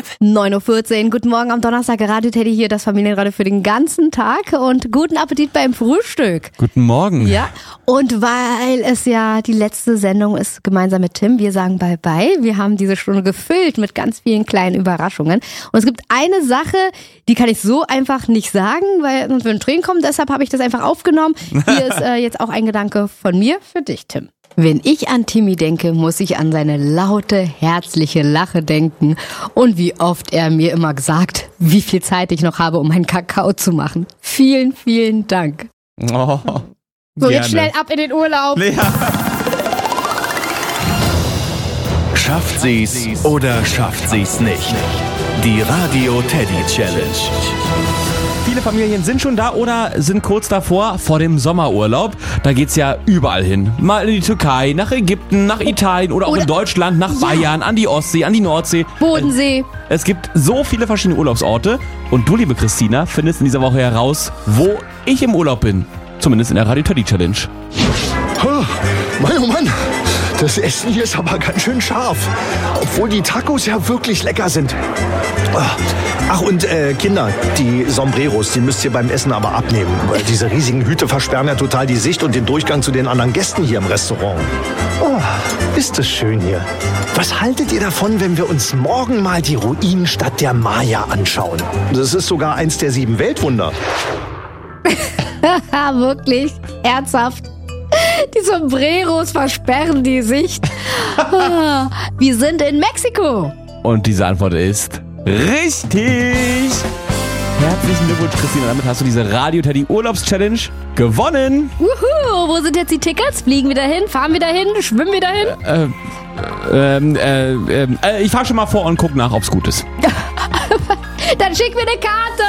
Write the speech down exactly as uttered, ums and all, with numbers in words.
Tipp. neun Uhr vierzehn, guten Morgen am Donnerstag, Radio Teddy hier, das Familienradio für den ganzen Tag und guten Appetit beim Frühstück. Guten Morgen. Ja, und weil es ja die letzte Sendung ist, gemeinsam mit Tim, wir sagen Bye-Bye. Wir haben diese Stunde gefüllt mit ganz vielen kleinen Überraschungen. Und es gibt eine Sache, die kann ich so einfach nicht sagen, weil sonst würden Tränen kommen, deshalb habe ich das einfach aufgenommen. Hier ist äh, jetzt auch ein Gedanke von mir für dich, Tim. Wenn ich an Timmy denke, muss ich an seine laute, herzliche Lache denken und wie oft er mir immer gesagt, wie viel Zeit ich noch habe, um meinen Kakao zu machen. Vielen, vielen Dank. Oh, so, gerne. jetzt schnell ab in den Urlaub. Ja. Schafft sie's oder schafft sie's nicht? Die Radio Teddy Challenge. Viele Familien sind schon da oder sind kurz davor, vor dem Sommerurlaub. Da geht's ja überall hin. Mal in die Türkei, nach Ägypten, nach Italien oder auch Oder- in Deutschland, nach Ja. Bayern, an die Ostsee, an die Nordsee. Bodensee. Es gibt so viele verschiedene Urlaubsorte und du, liebe Christina, findest in dieser Woche heraus, wo ich im Urlaub bin. Zumindest in der Radio Teddy Challenge. Oh, Mann, oh Mann, das Essen hier ist aber ganz schön scharf. Obwohl die Tacos ja wirklich lecker sind. Ach, und äh, Kinder, die Sombreros, die müsst ihr beim Essen aber abnehmen. Weil diese riesigen Hüte versperren ja total die Sicht und den Durchgang zu den anderen Gästen hier im Restaurant. Oh, ist das schön hier. Was haltet ihr davon, wenn wir uns morgen mal die Ruinenstadt der Maya anschauen? Das ist sogar eins der sieben Weltwunder. Haha, wirklich? Ernsthaft? Die Sombreros versperren die Sicht. Ah, wir sind in Mexiko. Und diese Antwort ist richtig. Herzlichen Glückwunsch, Christina. Damit hast du diese Radio Teddy Urlaubs Challenge gewonnen. Wuhu, wo sind jetzt die Tickets? Fliegen wir dahin? Fahren wir dahin? Schwimmen wir dahin? Äh, ähm, äh, ähm, äh, ich fahr schon mal vor und guck nach, ob's gut ist. Dann schick mir eine Karte.